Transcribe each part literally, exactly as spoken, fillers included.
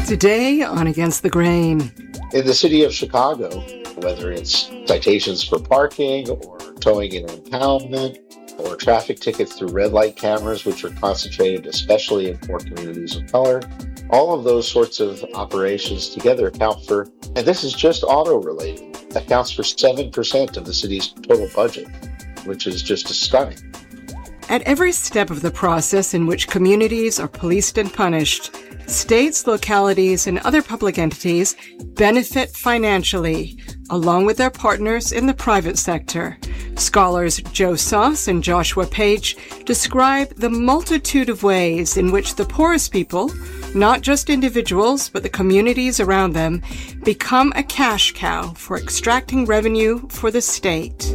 Today on Against the Grain. In the city of Chicago, whether it's citations for parking or towing and impoundment or traffic tickets through red light cameras, which are concentrated especially in poor communities of color, all of those sorts of operations together account for, and this is just auto related, accounts for seven percent of the city's total budget, which is just stunning. At every step of the process in which communities are policed and punished, states, localities, and other public entities benefit financially, along with their partners in the private sector. Scholars Joe Soss and Joshua Page describe the multitude of ways in which the poorest people, not just individuals, but the communities around them, become a cash cow for extracting revenue for the state.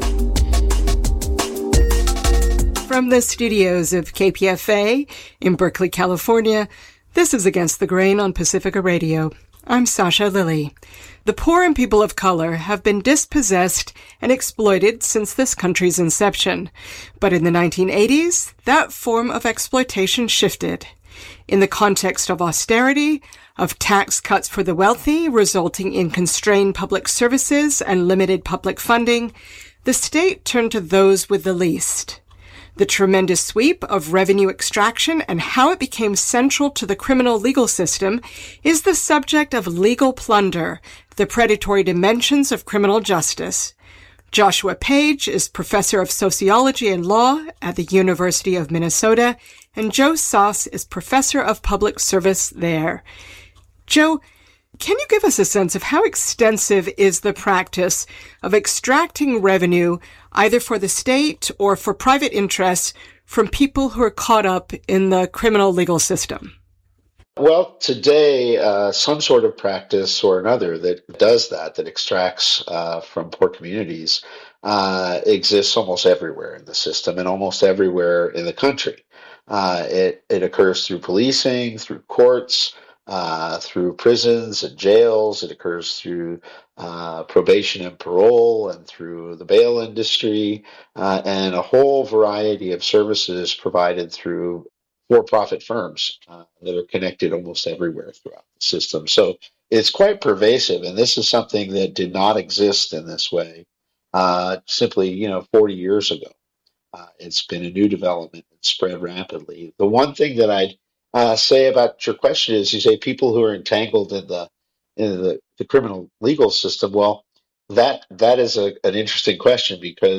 From the studios of K P F A in Berkeley, California, this is Against the Grain on Pacifica Radio. I'm Sasha Lilly. The poor and people of color have been dispossessed and exploited since this country's inception. But in the nineteen eighties, that form of exploitation shifted. In the context of austerity, of tax cuts for the wealthy, resulting in constrained public services and limited public funding, the state turned to those with the least. The tremendous sweep of revenue extraction and how it became central to the criminal legal system is the subject of legal plunder, the predatory dimensions of criminal justice. Joshua Page is professor of sociology and law at the University of Minnesota, and Joe Soss is professor of public service there. Joe, can you give us a sense of how extensive is the practice of extracting revenue, either for the state or for private interests, from people who are caught up in the criminal legal system? Well, today, uh, some sort of practice or another that does that, that extracts uh, from poor communities, uh, exists almost everywhere in the system and almost everywhere in the country. Uh, it, it occurs through policing, through courts, Uh, through prisons and jails. It occurs through uh, probation and parole and through the bail industry uh, and a whole variety of services provided through for-profit firms uh, that are connected almost everywhere throughout the system. So it's quite pervasive, and this is something that did not exist in this way uh, simply, you know, forty years ago. Uh, it's been a new development and spread rapidly. The one thing that I'd Uh, say about your question is, you say people who are entangled in the in the, the criminal legal system. Well, that that is a, an interesting question because